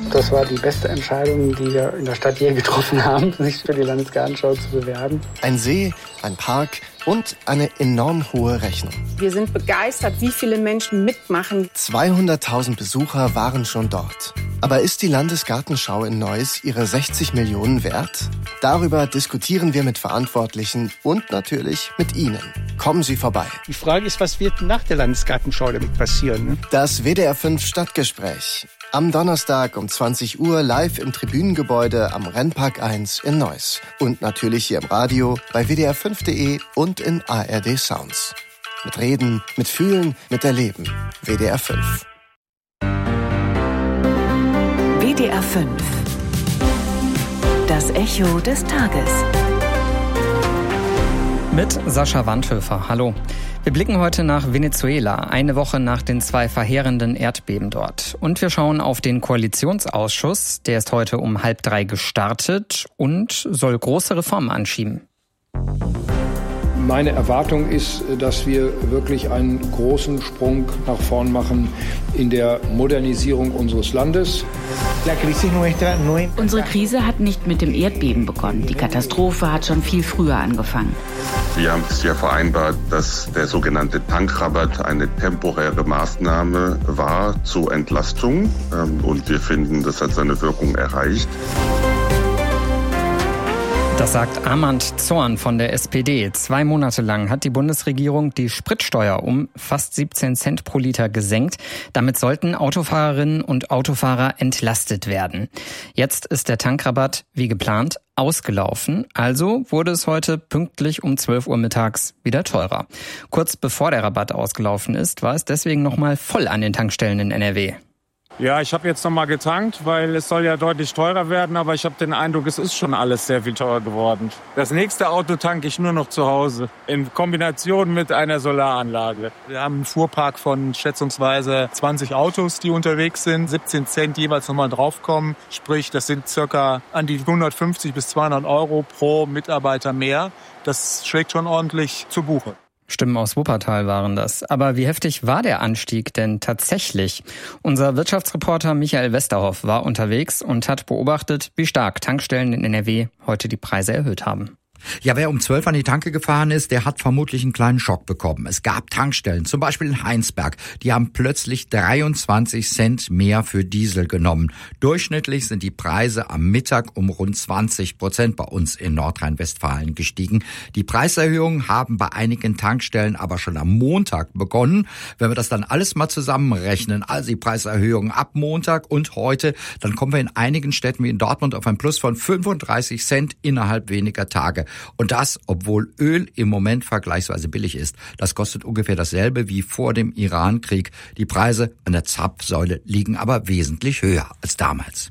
Das war die beste Entscheidung, die wir in der Stadt je getroffen haben, sich für die Landesgartenschau zu bewerben. Ein See, ein Park und eine enorm hohe Rechnung. Wir sind begeistert, wie viele Menschen mitmachen. 200.000 Besucher waren schon dort. Aber ist die Landesgartenschau in Neuss ihre 60 Millionen wert? Darüber diskutieren wir mit Verantwortlichen und natürlich mit Ihnen. Kommen Sie vorbei. Die Frage ist, was wird nach der Landesgartenschau damit passieren? Ne? Das WDR 5 Stadtgespräch. Am Donnerstag um 20 Uhr live im Tribünengebäude am Rennpark 1 in Neuss. Und natürlich hier im Radio, bei wdr5.de und in ARD Sounds. Mit Reden, mit Fühlen, mit Erleben. WDR 5. WDR 5. Das Echo des Tages. Mit Sascha Wandhöfer. Hallo. Wir blicken heute nach Venezuela, eine Woche nach den 2 verheerenden Erdbeben dort. Und wir schauen auf den Koalitionsausschuss. Der ist heute um 2:30 gestartet und soll große Reformen anschieben. Meine Erwartung ist, dass wir wirklich einen großen Sprung nach vorn machen in der Modernisierung unseres Landes. Unsere Krise hat nicht mit dem Erdbeben begonnen. Die Katastrophe hat schon viel früher angefangen. Wir haben es ja vereinbart, dass der sogenannte Tankrabatt eine temporäre Maßnahme war zur Entlastung. Und wir finden, das hat seine Wirkung erreicht. Das sagt Armand Zorn von der SPD. 2 Monate lang hat die Bundesregierung die Spritsteuer um fast 17 Cent pro Liter gesenkt. Damit sollten Autofahrerinnen und Autofahrer entlastet werden. Jetzt ist der Tankrabatt, wie geplant, ausgelaufen. Also wurde es heute pünktlich um 12 Uhr mittags wieder teurer. Kurz bevor der Rabatt ausgelaufen ist, war es deswegen nochmal voll an den Tankstellen in NRW. Ja, ich habe jetzt nochmal getankt, weil es soll ja deutlich teurer werden, aber ich habe den Eindruck, es ist schon alles sehr viel teurer geworden. Das nächste Auto tanke ich nur noch zu Hause, in Kombination mit einer Solaranlage. Wir haben einen Fuhrpark von schätzungsweise 20 Autos, die unterwegs sind, 17 Cent jeweils nochmal draufkommen. Sprich, das sind circa an die 150 bis 200 Euro pro Mitarbeiter mehr. Das schlägt schon ordentlich zu Buche. Stimmen aus Wuppertal waren das. Aber wie heftig war der Anstieg denn tatsächlich? Unser Wirtschaftsreporter Michael Westerhoff war unterwegs und hat beobachtet, wie stark Tankstellen in NRW heute die Preise erhöht haben. Ja, wer um 12 an die Tanke gefahren ist, der hat vermutlich einen kleinen Schock bekommen. Es gab Tankstellen, zum Beispiel in Heinsberg, die haben plötzlich 23 Cent mehr für Diesel genommen. Durchschnittlich sind die Preise am Mittag um rund 20% bei uns in Nordrhein-Westfalen gestiegen. Die Preiserhöhungen haben bei einigen Tankstellen aber schon am Montag begonnen. Wenn wir das dann alles mal zusammenrechnen, also die Preiserhöhungen ab Montag und heute, dann kommen wir in einigen Städten wie in Dortmund auf ein Plus von 35 Cent innerhalb weniger Tage. Und das, obwohl Öl im Moment vergleichsweise billig ist. Das kostet ungefähr dasselbe wie vor dem Iran-Krieg. Die Preise an der Zapfsäule liegen aber wesentlich höher als damals.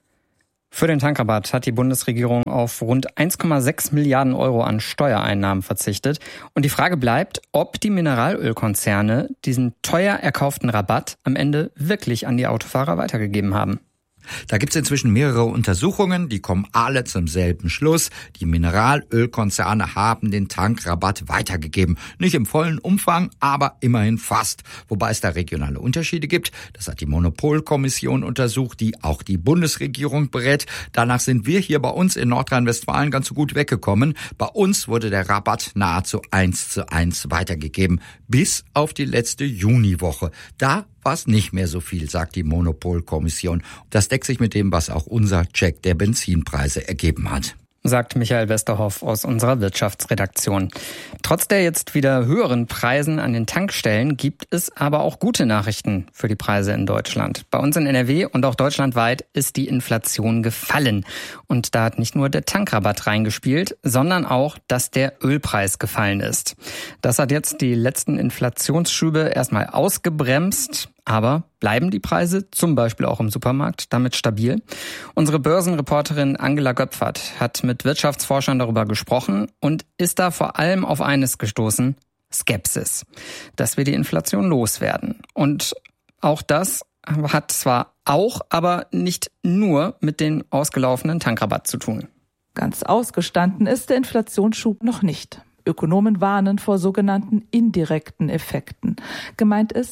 Für den Tankrabatt hat die Bundesregierung auf rund 1,6 Milliarden Euro an Steuereinnahmen verzichtet. Und die Frage bleibt, ob die Mineralölkonzerne diesen teuer erkauften Rabatt am Ende wirklich an die Autofahrer weitergegeben haben. Da gibt's inzwischen mehrere Untersuchungen, die kommen alle zum selben Schluss. Die Mineralölkonzerne haben den Tankrabatt weitergegeben. Nicht im vollen Umfang, aber immerhin fast. Wobei es da regionale Unterschiede gibt. Das hat die Monopolkommission untersucht, die auch die Bundesregierung berät. Danach sind wir hier bei uns in Nordrhein-Westfalen ganz so gut weggekommen. Bei uns wurde der Rabatt nahezu 1:1 weitergegeben. Bis auf die letzte Juniwoche. Da war es nicht mehr so viel, sagt die Monopolkommission. Das deckt sich mit dem, was auch unser Check der Benzinpreise ergeben hat. Sagt Michael Westerhoff aus unserer Wirtschaftsredaktion. Trotz der jetzt wieder höheren Preisen an den Tankstellen gibt es aber auch gute Nachrichten für die Preise in Deutschland. Bei uns in NRW und auch deutschlandweit ist die Inflation gefallen. Und da hat nicht nur der Tankrabatt reingespielt, sondern auch, dass der Ölpreis gefallen ist. Das hat jetzt die letzten Inflationsschübe erstmal ausgebremst. Aber bleiben die Preise, zum Beispiel auch im Supermarkt, damit stabil? Unsere Börsenreporterin Angela Göpfert hat mit Wirtschaftsforschern darüber gesprochen und ist da vor allem auf eines gestoßen: Skepsis, dass wir die Inflation loswerden. Und auch das hat zwar auch, aber nicht nur mit dem ausgelaufenen Tankrabatt zu tun. Ganz ausgestanden ist der Inflationsschub noch nicht. Ökonomen warnen vor sogenannten indirekten Effekten. Gemeint ist,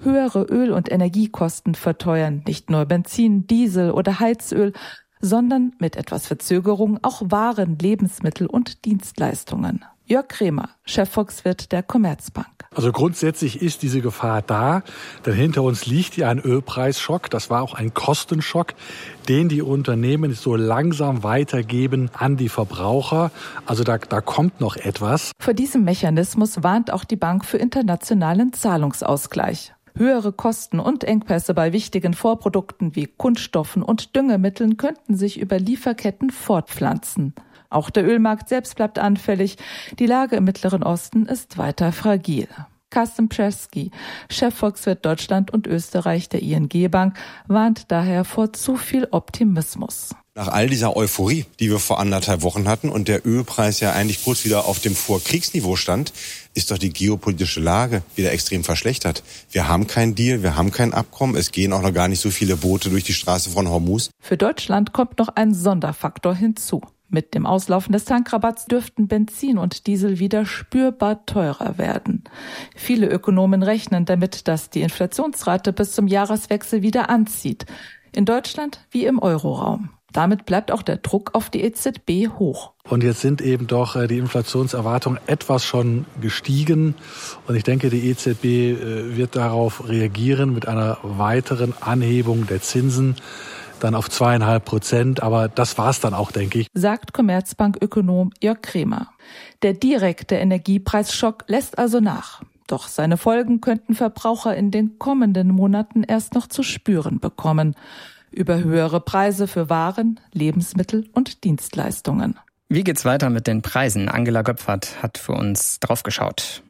Höhere Öl- und Energiekosten verteuern nicht nur Benzin, Diesel oder Heizöl, sondern mit etwas Verzögerung auch Waren, Lebensmittel und Dienstleistungen. Jörg Kremer, Chefvolkswirt der Commerzbank. Also grundsätzlich ist diese Gefahr da, denn hinter uns liegt ja ein Ölpreisschock. Das war auch ein Kostenschock, den die Unternehmen so langsam weitergeben an die Verbraucher. Also da kommt noch etwas. Vor diesem Mechanismus warnt auch die Bank für internationalen Zahlungsausgleich. Höhere Kosten und Engpässe bei wichtigen Vorprodukten wie Kunststoffen und Düngemitteln könnten sich über Lieferketten fortpflanzen. Auch der Ölmarkt selbst bleibt anfällig. Die Lage im Mittleren Osten ist weiter fragil. Carsten Przeski, Chefvolkswirt Deutschland und Österreich der ING Bank, warnt daher vor zu viel Optimismus. Nach all dieser Euphorie, die wir vor 1,5 Wochen hatten und der Ölpreis ja eigentlich kurz wieder auf dem Vorkriegsniveau stand, ist doch die geopolitische Lage wieder extrem verschlechtert. Wir haben keinen Deal, wir haben kein Abkommen, es gehen auch noch gar nicht so viele Boote durch die Straße von Hormuz. Für Deutschland kommt noch ein Sonderfaktor hinzu. Mit dem Auslaufen des Tankrabatts dürften Benzin und Diesel wieder spürbar teurer werden. Viele Ökonomen rechnen damit, dass die Inflationsrate bis zum Jahreswechsel wieder anzieht. In Deutschland wie im Euroraum. Damit bleibt auch der Druck auf die EZB hoch. Und jetzt sind eben doch die Inflationserwartungen etwas schon gestiegen. Und ich denke, die EZB wird darauf reagieren mit einer weiteren Anhebung der Zinsen. Dann auf 2,5%, aber das war's dann auch, denke ich. Sagt Commerzbank-Ökonom Jörg Kremer. Der direkte Energiepreisschock lässt also nach. Doch seine Folgen könnten Verbraucher in den kommenden Monaten erst noch zu spüren bekommen. Über höhere Preise für Waren, Lebensmittel und Dienstleistungen. Wie geht's weiter mit den Preisen? Angela Göpfert hat für uns draufgeschaut.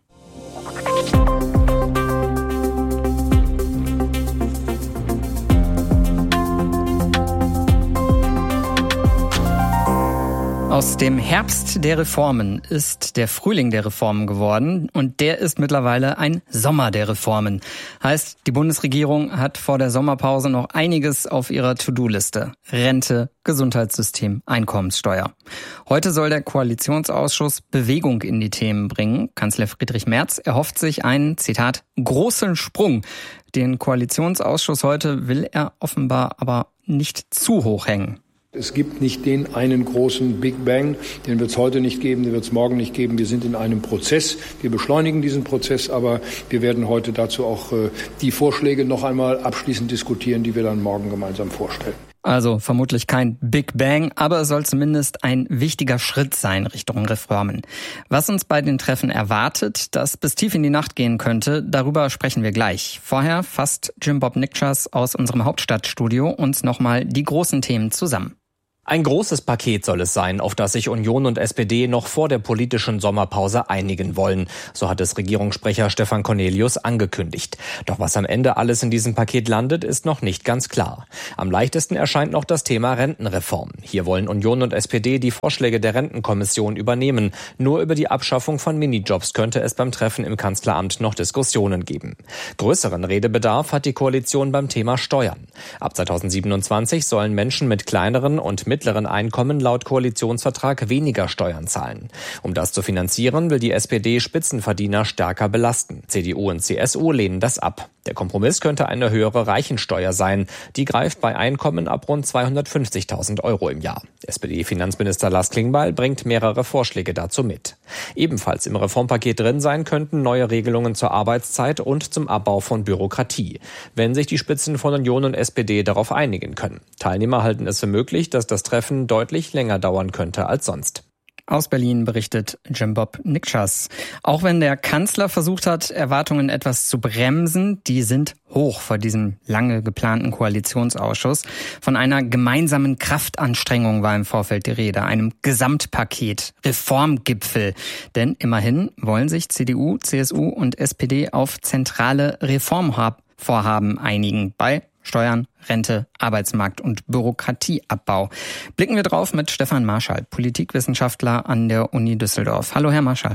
Aus dem Herbst der Reformen ist der Frühling der Reformen geworden und der ist mittlerweile ein Sommer der Reformen. Heißt, die Bundesregierung hat vor der Sommerpause noch einiges auf ihrer To-Do-Liste. Rente, Gesundheitssystem, Einkommenssteuer. Heute soll der Koalitionsausschuss Bewegung in die Themen bringen. Kanzler Friedrich Merz erhofft sich einen, Zitat, großen Sprung. Den Koalitionsausschuss heute will er offenbar aber nicht zu hoch hängen. Es gibt nicht den einen großen Big Bang, den wird es heute nicht geben, den wird es morgen nicht geben. Wir sind in einem Prozess, wir beschleunigen diesen Prozess, aber wir werden heute dazu auch die Vorschläge noch einmal abschließend diskutieren, die wir dann morgen gemeinsam vorstellen. Also vermutlich kein Big Bang, aber es soll zumindest ein wichtiger Schritt sein Richtung Reformen. Was uns bei den Treffen erwartet, das bis tief in die Nacht gehen könnte, darüber sprechen wir gleich. Vorher fasst Jim Bob Nikczas aus unserem Hauptstadtstudio uns nochmal die großen Themen zusammen. Ein großes Paket soll es sein, auf das sich Union und SPD noch vor der politischen Sommerpause einigen wollen. So hat es Regierungssprecher Stefan Cornelius angekündigt. Doch was am Ende alles in diesem Paket landet, ist noch nicht ganz klar. Am leichtesten erscheint noch das Thema Rentenreform. Hier wollen Union und SPD die Vorschläge der Rentenkommission übernehmen. Nur über die Abschaffung von Minijobs könnte es beim Treffen im Kanzleramt noch Diskussionen geben. Größeren Redebedarf hat die Koalition beim Thema Steuern. Ab 2027 sollen Menschen mit kleineren und mittleren Einkommen laut Koalitionsvertrag weniger Steuern zahlen. Um das zu finanzieren, will die SPD Spitzenverdiener stärker belasten. CDU und CSU lehnen das ab. Der Kompromiss könnte eine höhere Reichensteuer sein. Die greift bei Einkommen ab rund 250.000 € im Jahr. SPD-Finanzminister Lars Klingbeil bringt mehrere Vorschläge dazu mit. Ebenfalls im Reformpaket drin sein könnten neue Regelungen zur Arbeitszeit und zum Abbau von Bürokratie, wenn sich die Spitzen von Union und SPD darauf einigen können. Teilnehmer halten es für möglich, dass das Treffen deutlich länger dauern könnte als sonst. Aus Berlin berichtet Jim Bob Nikczas. Auch wenn der Kanzler versucht hat, Erwartungen etwas zu bremsen, die sind hoch vor diesem lange geplanten Koalitionsausschuss. Von einer gemeinsamen Kraftanstrengung war im Vorfeld die Rede, einem Gesamtpaket, Reformgipfel. Denn immerhin wollen sich CDU, CSU und SPD auf zentrale Reformvorhaben einigen bei Steuern, Rente, Arbeitsmarkt und Bürokratieabbau. Blicken wir drauf mit Stefan Marschall, Politikwissenschaftler an der Uni Düsseldorf. Hallo, Herr Marschall.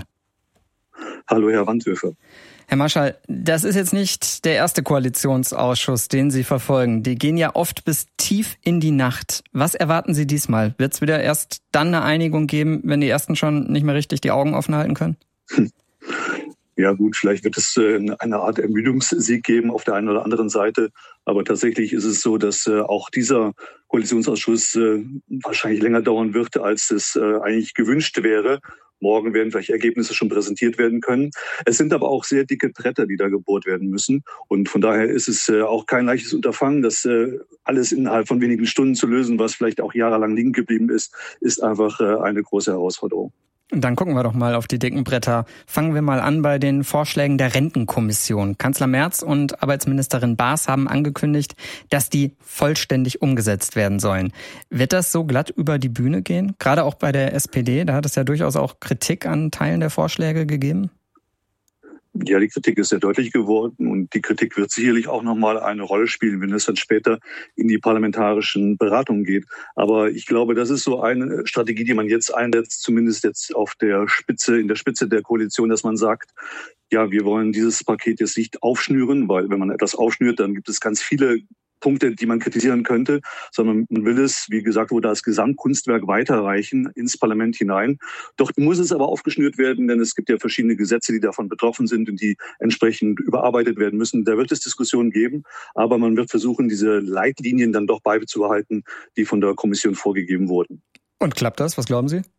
Hallo, Herr Wandhöfer. Herr Marschall, das ist jetzt nicht der erste Koalitionsausschuss, den Sie verfolgen. Die gehen ja oft bis tief in die Nacht. Was erwarten Sie diesmal? Wird es wieder erst dann eine Einigung geben, wenn die Ersten schon nicht mehr richtig die Augen offen halten können? Ja gut, vielleicht wird es eine Art Ermüdungssieg geben auf der einen oder anderen Seite. Aber tatsächlich ist es so, dass auch dieser Koalitionsausschuss wahrscheinlich länger dauern wird, als es eigentlich gewünscht wäre. Morgen werden vielleicht Ergebnisse schon präsentiert werden können. Es sind aber auch sehr dicke Bretter, die da gebohrt werden müssen. Und von daher ist es auch kein leichtes Unterfangen, das alles innerhalb von wenigen Stunden zu lösen, was vielleicht auch jahrelang liegen geblieben ist einfach eine große Herausforderung. Dann gucken wir doch mal auf die dicken Bretter. Fangen wir mal an bei den Vorschlägen der Rentenkommission. Kanzler Merz und Arbeitsministerin Baas haben angekündigt, dass die vollständig umgesetzt werden sollen. Wird das so glatt über die Bühne gehen? Gerade auch bei der SPD, da hat es ja durchaus auch Kritik an Teilen der Vorschläge gegeben. Ja, die Kritik ist sehr deutlich geworden und die Kritik wird sicherlich auch nochmal eine Rolle spielen, wenn es dann später in die parlamentarischen Beratungen geht. Aber ich glaube, das ist so eine Strategie, die man jetzt einsetzt, zumindest jetzt in der Spitze der Koalition, dass man sagt, ja, wir wollen dieses Paket jetzt nicht aufschnüren, weil wenn man etwas aufschnürt, dann gibt es ganz viele Punkte, die man kritisieren könnte, sondern man will es, wie gesagt wurde, als Gesamtkunstwerk weiterreichen ins Parlament hinein. Doch muss es aber aufgeschnürt werden, denn es gibt ja verschiedene Gesetze, die davon betroffen sind und die entsprechend überarbeitet werden müssen. Da wird es Diskussionen geben, aber man wird versuchen, diese Leitlinien dann doch beizubehalten, die von der Kommission vorgegeben wurden. Und klappt das? Was glauben Sie?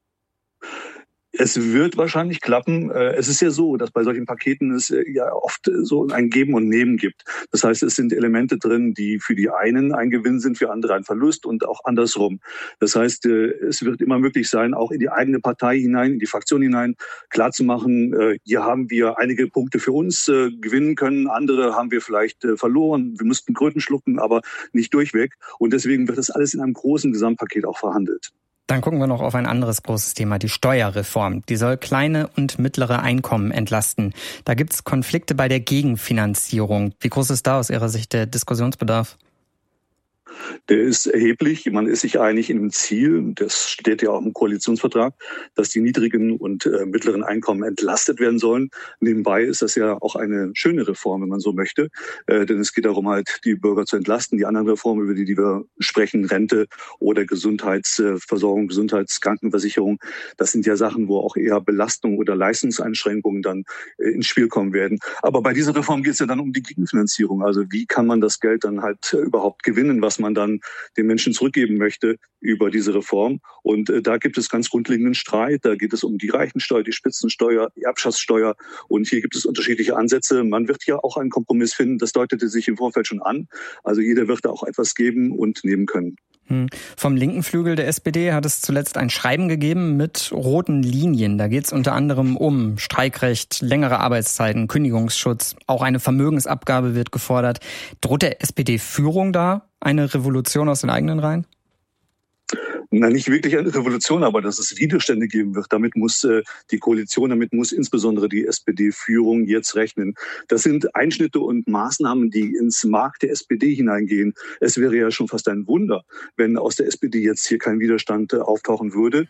Es wird wahrscheinlich klappen. Es ist ja so, dass bei solchen Paketen es ja oft so ein Geben und Nehmen gibt. Das heißt, es sind Elemente drin, die für die einen ein Gewinn sind, für andere ein Verlust und auch andersrum. Das heißt, es wird immer möglich sein, auch in die eigene Partei hinein, in die Fraktion hinein, klarzumachen, hier haben wir einige Punkte für uns gewinnen können, andere haben wir vielleicht verloren. Wir müssten Kröten schlucken, aber nicht durchweg. Und deswegen wird das alles in einem großen Gesamtpaket auch verhandelt. Dann gucken wir noch auf ein anderes großes Thema, die Steuerreform. Die soll kleine und mittlere Einkommen entlasten. Da gibt es Konflikte bei der Gegenfinanzierung. Wie groß ist da aus Ihrer Sicht der Diskussionsbedarf? Der ist erheblich. Man ist sich einig in dem Ziel, das steht ja auch im Koalitionsvertrag, dass die niedrigen und mittleren Einkommen entlastet werden sollen. Nebenbei ist das ja auch eine schöne Reform, wenn man so möchte. Denn es geht darum, halt die Bürger zu entlasten. Die anderen Reformen, über die wir sprechen, Rente oder Gesundheitsversorgung, Gesundheitskrankenversicherung, das sind ja Sachen, wo auch eher Belastung oder Leistungseinschränkungen dann ins Spiel kommen werden. Aber bei dieser Reform geht es ja dann um die Gegenfinanzierung. Also wie kann man das Geld dann halt überhaupt gewinnen, was man dann den Menschen zurückgeben möchte über diese Reform. Und da gibt es ganz grundlegenden Streit. Da geht es um die Reichensteuer, die Spitzensteuer, die Erbschaftssteuer. Und hier gibt es unterschiedliche Ansätze. Man wird ja auch einen Kompromiss finden. Das deutete sich im Vorfeld schon an. Also jeder wird da auch etwas geben und nehmen können. Vom linken Flügel der SPD hat es zuletzt ein Schreiben gegeben mit roten Linien. Da geht es unter anderem um Streikrecht, längere Arbeitszeiten, Kündigungsschutz. Auch eine Vermögensabgabe wird gefordert. Droht der SPD-Führung da eine Revolution aus den eigenen Reihen? Na, nicht wirklich eine Revolution, aber dass es Widerstände geben wird. Damit muss die Koalition, damit muss insbesondere die SPD-Führung jetzt rechnen. Das sind Einschnitte und Maßnahmen, die ins Mark der SPD hineingehen. Es wäre ja schon fast ein Wunder, wenn aus der SPD jetzt hier kein Widerstand auftauchen würde.